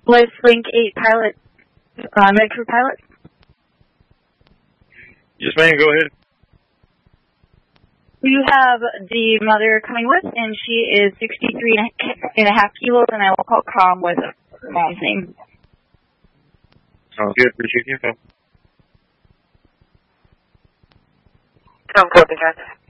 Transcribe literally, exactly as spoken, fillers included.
Life Link eight pilot, uh, med crew pilot. Yes, ma'am, go ahead. You have the mother coming with, and she is sixty-three and a half kilos, and I will call comm with mom's name. Sounds good. Appreciate the info. Tom Corbin, guys.